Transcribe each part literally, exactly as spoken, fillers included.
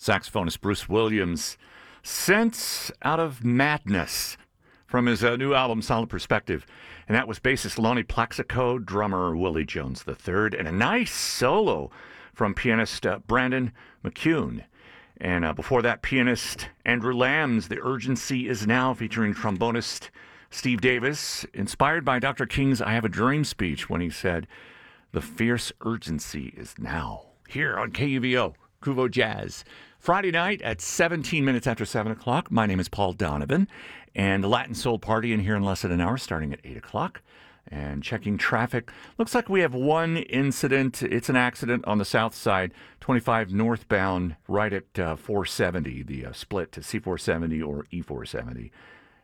Saxophonist Bruce Williams, Sense Out of Madness, from his uh, new album, Solid Perspective. And that was bassist Lonnie Plaxico, drummer Willie Jones the third, and a nice solo from pianist uh, Brandon McCune. And uh, before that, pianist Andrew Lamb's The Urgency Is Now, featuring trombonist Steve Davis, inspired by Doctor King's I Have a Dream speech when he said, "The fierce urgency is now." Here on K U V O, Kuvo Jazz. Friday night at seventeen minutes after seven o'clock. My name is Paul Donovan, and the Latin Soul Party in here in less than an hour, starting at eight o'clock. And checking traffic. Looks like we have one incident. It's an accident on the south side, twenty-five northbound, right at uh, four seventy, the uh, split to C four seventy or E four seventy.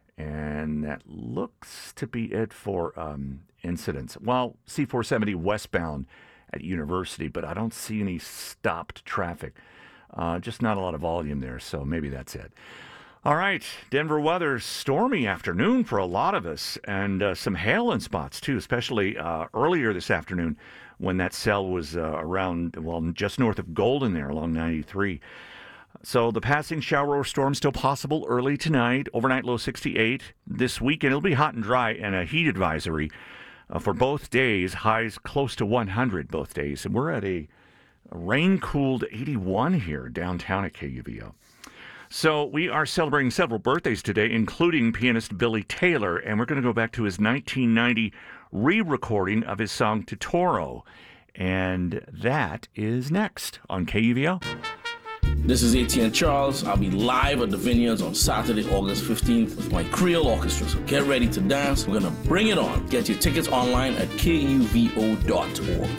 And that looks to be it for um, incidents. Well, C four seventy westbound at University, but I don't see any stopped traffic. Uh, just not a lot of volume there, so maybe that's it. All right, Denver weather, stormy afternoon for a lot of us, and uh, some hail in spots, too, especially uh, earlier this afternoon when that cell was uh, around, well, just north of Golden there along ninety-three. So the passing shower or storm still possible early tonight, overnight low sixty-eight. This weekend it'll be hot and dry, and a heat advisory uh, for both days, highs close to one hundred both days. And we're at a, a rain-cooled eighty-one here downtown at K U V O. So we are celebrating several birthdays today, including pianist Billy Taylor, and we're going to go back to his nineteen ninety re-recording of his song Totoro. And that is next on K U V O. This is Etienne Charles. I'll be live at the Vineyards on Saturday, August fifteenth with my Creole Orchestra. So get ready to dance. We're going to bring it on. Get your tickets online at K U V O dot org.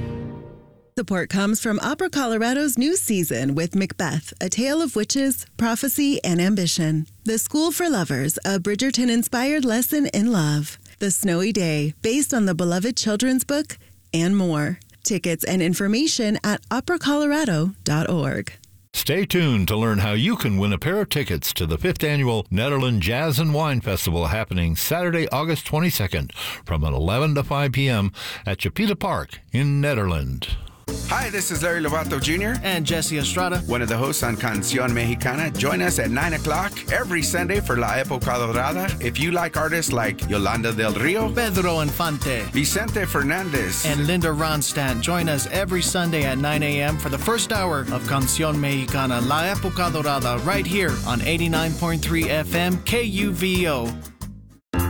Support comes from Opera Colorado's new season with Macbeth, A Tale of Witches, Prophecy, and Ambition. The School for Lovers, a Bridgerton-inspired lesson in love. The Snowy Day, based on the beloved children's book, and more. Tickets and information at opera colorado dot org. Stay tuned to learn how you can win a pair of tickets to the fifth Annual Nederland Jazz and Wine Festival happening Saturday, August twenty-second from eleven to five p.m. at Chapita Park in Nederland. Hi, this is Larry Lovato Junior and Jesse Estrada, one of the hosts on Canción Mexicana. Join us at nine o'clock every Sunday for La Época Dorada. If you like artists like Yolanda del Rio, Pedro Infante, Vicente Fernandez, and Linda Ronstadt, join us every Sunday at nine a.m. for the first hour of Canción Mexicana, La Época Dorada, right here on eighty-nine point three F M K U V O.